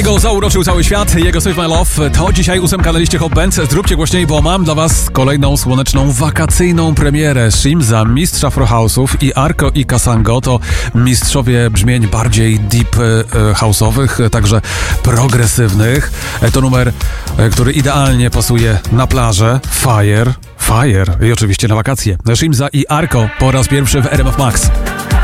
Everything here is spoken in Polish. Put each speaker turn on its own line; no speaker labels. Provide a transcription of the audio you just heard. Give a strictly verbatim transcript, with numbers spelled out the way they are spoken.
Go zauroczył cały świat, jego Save My Love to dzisiaj ósemka na liście Hot Bands. Zróbcie głośniej, bo mam dla was kolejną słoneczną, wakacyjną premierę. Shimza, mistrz afrohouse'ów, i Arco i Kasango to mistrzowie brzmień bardziej deep house'owych, także progresywnych. To numer, który idealnie pasuje na plażę. Fire, fire i oczywiście na wakacje. Shimza i Arco po raz pierwszy w R M F Max.